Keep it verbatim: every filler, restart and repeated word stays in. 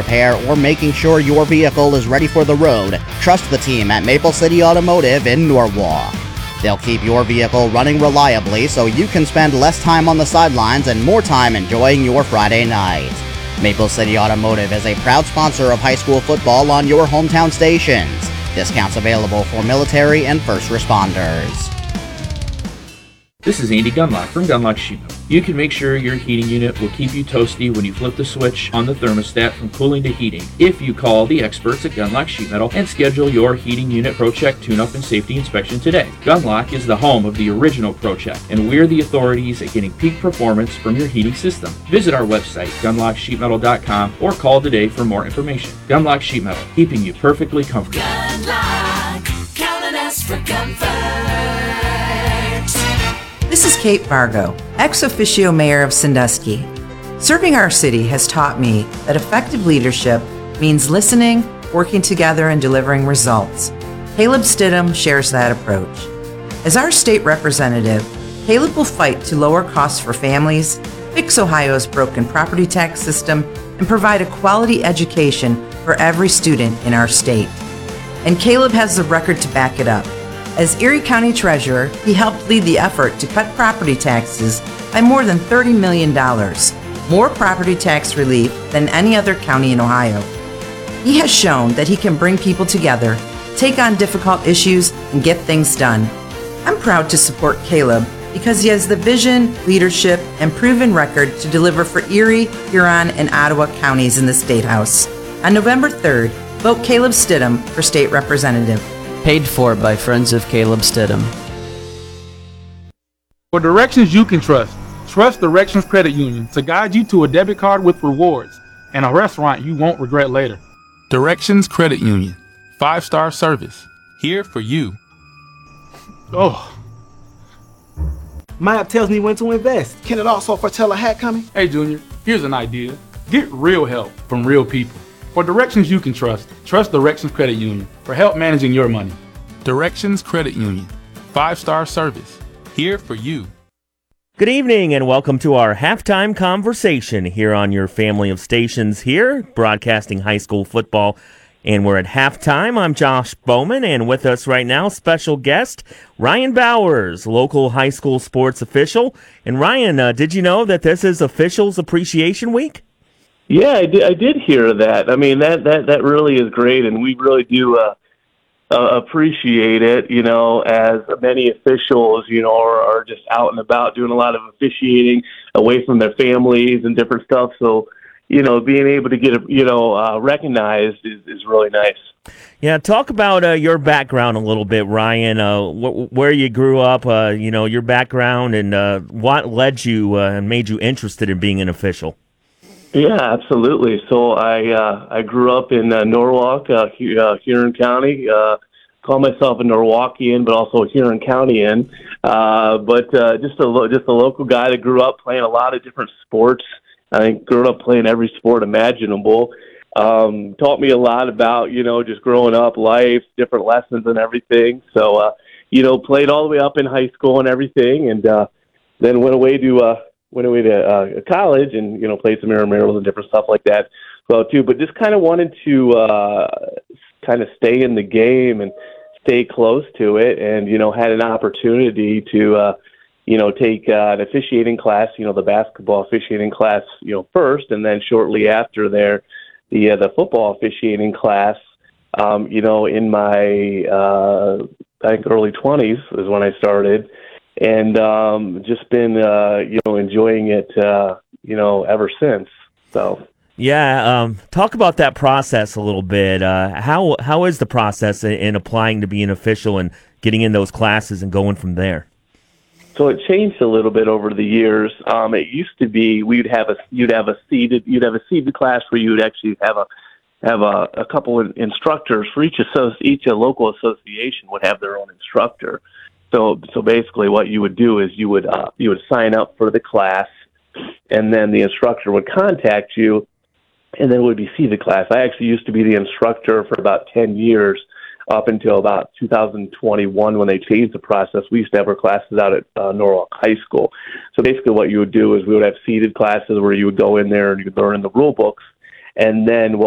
repair, or making sure your vehicle is ready for the road, trust the team at Maple City Automotive in Norwalk. They'll keep your vehicle running reliably so you can spend less time on the sidelines and more time enjoying your Friday night. Maple City Automotive is a proud sponsor of high school football on your hometown stations. Discounts available for military and first responders. This is Andy Gunlock from Gunlock Sheet Metal. You can make sure your heating unit will keep you toasty when you flip the switch on the thermostat from cooling to heating if you call the experts at Gunlock Sheet Metal and schedule your heating unit ProCheck tune-up and safety inspection today. Gunlock is the home of the original ProCheck, and we're the authorities at getting peak performance from your heating system. Visit our website, gunlock sheet metal dot com, or call today for more information. Gunlock Sheet Metal, keeping you perfectly comfortable. Gunlock, counting us for comfort. This is Kate Vargo, ex officio mayor of Sandusky. Serving our city has taught me that effective leadership means listening, working together, and delivering results. Caleb Stidham shares that approach. As our state representative, Caleb will fight to lower costs for families, fix Ohio's broken property tax system, and provide a quality education for every student in our state. And Caleb has the record to back it up. As Erie County Treasurer, he helped lead the effort to cut property taxes by more than thirty million dollars, more property tax relief than any other county in Ohio. He has shown that he can bring people together, take on difficult issues, and get things done. I'm proud to support Caleb because he has the vision, leadership, and proven record to deliver for Erie, Huron, and Ottawa counties in the State House. On November third, vote Caleb Stidham for State Representative. Paid for by Friends of Caleb Stidham. For directions you can trust, trust Directions Credit Union to guide you to a debit card with rewards and a restaurant you won't regret later. Directions Credit Union. Five-star service. Here for you. Oh. My app tells me when to invest. Can it also foretell a hack coming? Hey, Junior, here's an idea. Get real help from real people. For directions you can trust, trust Directions Credit Union for help managing your money. Directions Credit Union. Five-star service. Here for you. Good evening and welcome to our halftime conversation here on your family of stations here, broadcasting high school football. And we're at halftime. I'm Josh Bowman, and with us right now, special guest, Ryan Bowers, local high school sports official. And Ryan, uh, did you know that this is Officials Appreciation Week? Yeah, I did, I did hear that. I mean, that, that, that really is great, and we really do uh, uh, appreciate it, you know, as many officials, you know, are, are just out and about doing a lot of officiating away from their families and different stuff. So, you know, being able to get, you know, uh, recognized is, is really nice. Yeah, talk about uh, your background a little bit, Ryan, uh, wh- where you grew up, uh, you know, your background, and uh, what led you uh, and made you interested in being an official. Yeah, absolutely. So I uh, I grew up in uh, Norwalk, uh, Hu- uh, Huron County. Uh, call myself a Norwalkian, but also a Huron Countyan. Uh, but uh, just a lo- just a local guy that grew up playing a lot of different sports. I think grew up playing every sport imaginable. Um, taught me a lot about, you know, just growing up, life, different lessons and everything. So uh, you know, played all the way up in high school and everything, and uh, then went away to. Uh, went away to uh, college and, you know, played some intramurals and different stuff like that well, too. But just kind of wanted to uh, kind of stay in the game and stay close to it, and, you know, had an opportunity to, uh, you know, take uh, an officiating class, you know, the basketball officiating class, you know, first, and then shortly after there, the, uh, the football officiating class, um, you know, in my, uh, I think, early twenties is when I started. And um, just been, uh, you know, enjoying it, uh, you know, ever since. So, yeah, um, talk about that process a little bit. Uh, how how is the process in, in applying to be an official and getting in those classes and going from there? So it changed a little bit over the years. Um, it used to be we'd have a you'd have a seated you'd have a seated class where you would actually have a have a, a couple of instructors for each associ- each a local association would have their own instructor. So, so basically, what you would do is you would uh, you would sign up for the class, and then the instructor would contact you, and then it would be seated class. I actually used to be the instructor for about ten years, up until about two thousand twenty-one when they changed the process. We used to have our classes out at uh, Norwalk High School. So basically, what you would do is we would have seated classes where you would go in there and you would learn the rule books, and then what